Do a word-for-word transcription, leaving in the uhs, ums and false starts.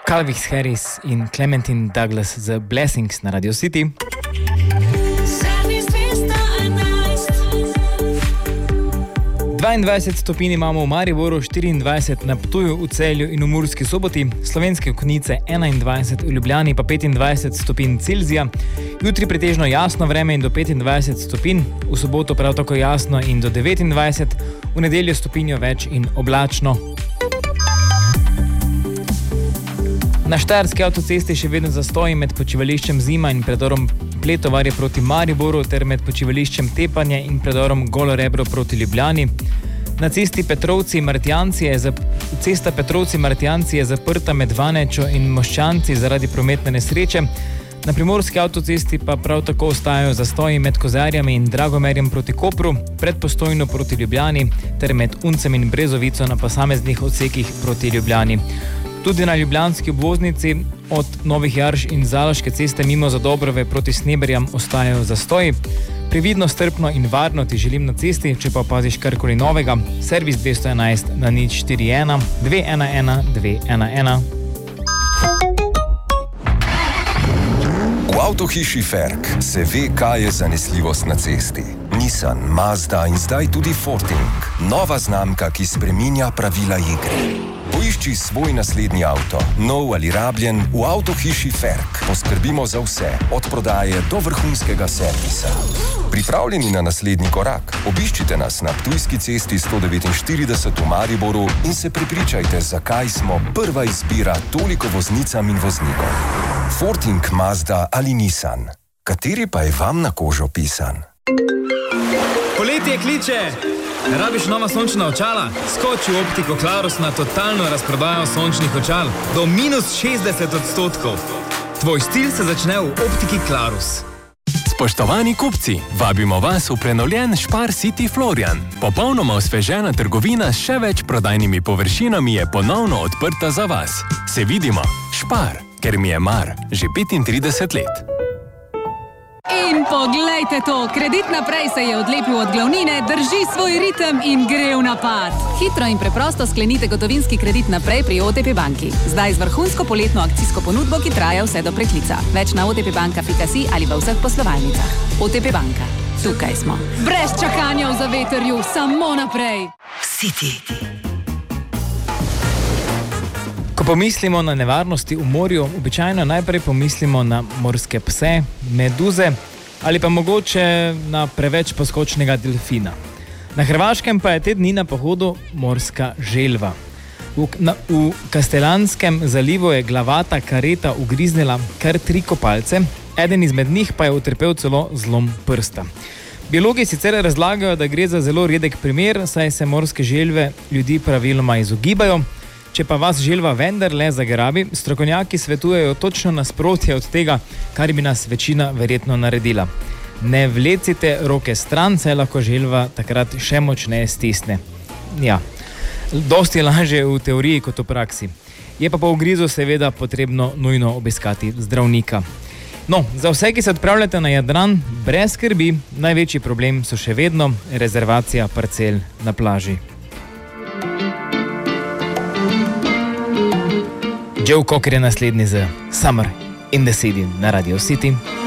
Calvin Harris in Clementine Douglas z Blessings na Radio City. dvaindvajset stopinj imamo v Mariboru, štiriindvajset na Ptuju, v Celju in v Murski Soboti, Slovenske Konjice enaindvajset, v Ljubljani pa petindvajset stopinj Celzija. Jutri pretežno jasno vreme in do petindvajset stopinj, v soboto prav tako jasno in do devetindvajset, v nedeljo stopinjo več in oblačno. Na štajerski avtocesti še vedno zastoji med počivališčem Zima in predorom Pletovarje proti Mariboru ter med počivališčem Tepanje in predorom Golo Rebro proti Ljubljani. Na cesti Petrovci-Martjanci je, zap... cesta Petrovci-Martjanci je zaprta med Vanečo in Moščanci zaradi prometne nesreče. Na primorski avtocesti pa prav tako ostajajo zastoji med Kozarjami in Dragomerjem proti Kopru, pred Postojno proti Ljubljani ter med Uncem in Brezovico na posameznih odsekih proti Ljubljani. Tudi na ljubljanski obvoznici od Novih Jarš in Zaloške ceste mimo Zadobrove proti Sneberjam ostajajo zastoji. Previdno, strpno in varno ti želim na cesti, če pa opaziš karkoli novega. Servis dvesto enajst na nič štiri ena dve ena ena dve ena ena. V avtohiši Ferk se ve, kaj je zanesljivost na cesti. Nissan, Mazda in zdaj tudi Forting. Nova znamka, ki spreminja pravila igre. Poišči svoj naslednji avto, nov ali rabljen, v avtohiši Ferk. Poskrbimo za vse, od prodaje do vrhunskega servisa. Pripravljeni na naslednji korak? Obiščite nas na Ptujski cesti sto devetinštirideset v Mariboru in se prepričajte, zakaj smo prva izbira toliko voznicam in voznikom. Forting, Mazda ali Nissan. Kateri pa je vam na kožo pisan? Poletje kliče! Rabiš nova sončna očala? Skoči v Optiko Klarus na totalno razprodajo sončnih očal do minus šestdeset odstotkov. Tvoj stil se začne v Optiki Klarus. Spoštovani kupci, vabimo vas v prenovljen Spar City Florian. Popolnoma osvežena trgovina s še več prodajnimi površinami je ponovno odprta za vas. Se vidimo, Spar, ker mi je mar, že petintrideset let. In poglejte to, Kredit naprej se je odlepil od glavnine, drži svoj ritem in gre v napad. Hitro in preprosto sklenite gotovinski kredit naprej pri O T P banki. Zdaj z vrhunsko poletno akcijsko ponudbo, ki traja vse do preklica. Več na otpbanka pika si ali v vseh poslovalnicah. O T P banka. Tukaj smo. Brez čakanja v zavetrju, samo naprej. City. Ko pomislimo na nevarnosti v morju, običajno najprej pomislimo na morske pse, meduze ali pa mogoče na preveč poskočnega delfina. Na Hrvaškem pa je te dni na pohodu morska želva. V, na, v Kastelanskem zalivu je glavata kareta ugriznila kar tri kopalce, eden izmed njih pa je utrpel celo zlom prsta. Biologi sicer razlagajo, da gre za zelo redek primer, saj se morske želve ljudi praviloma izogibajo. Če pa vas želva vendarle zagrabi, strokovnjaki svetujejo točno nasprotje od tega, kar bi nas večina verjetno naredila. Ne vlecite roke stran, saj lahko želva takrat še močneje stisne. Ja, dosti lažje v teoriji kot v praksi. Je pa po ugrizu seveda potrebno nujno obiskati zdravnika. No, za vse, ki se odpravljate na Jadran, brez skrbi, največji problem so še vedno rezervacija parcel na plaži. Joe Cocker je naslednji z Summer in the City na Radio City.